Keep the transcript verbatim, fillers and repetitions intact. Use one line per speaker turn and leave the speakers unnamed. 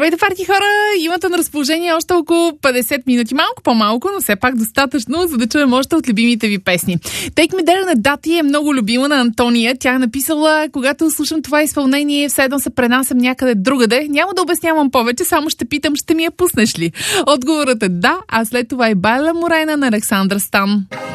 Здравейте, парти хора! Имате на разположение още около петдесет минути. Малко по-малко, но все пак достатъчно, за да чуем още от любимите ви песни. Take Me There на Дати е много любима на Антония. Тя е написала: когато слушам това изпълнение, все едно се пренасям някъде другаде. Няма да обяснявам повече, само ще питам, ще ми я пуснеш ли? Отговорът е да, а след това и Байла Морена на Александър Стан.